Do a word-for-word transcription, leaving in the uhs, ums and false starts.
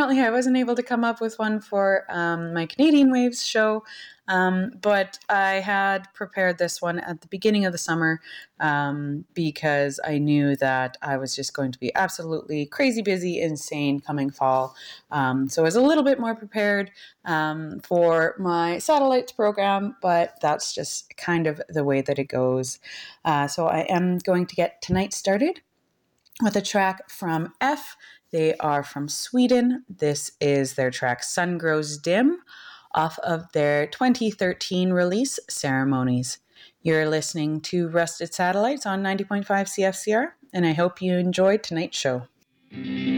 unfortunately, I wasn't able to come up with one for um, my Canadian Waves show, um, but I had prepared this one at the beginning of the summer um, because I knew that I was just going to be absolutely crazy busy, insane coming fall. Um, so I was a little bit more prepared um, for my satellites program, but that's just kind of the way that it goes. Uh, so I am going to get tonight started with a track from F. They are from Sweden. This is their track Sun Grows Dim off of their twenty thirteen release Ceremonies. You're listening to Rusted Satellites on ninety point five C F C R, and I hope you enjoyed tonight's show.